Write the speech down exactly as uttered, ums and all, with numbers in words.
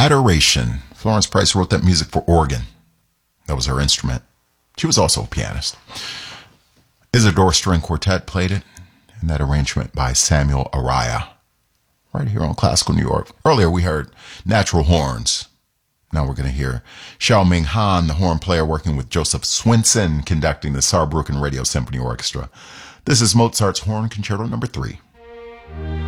Adoration. Florence Price wrote that music for organ. That was her instrument. She was also a pianist. Isidore String Quartet played it, and that arrangement by Samuel Araya, right here on Classical New York. Earlier we heard Natural Horns. Now we're going to hear Xiao Ming Han, the horn player, working with Joseph Swinson, conducting the Saarbrücken Radio Symphony Orchestra. This is Mozart's Horn Concerto Number Three.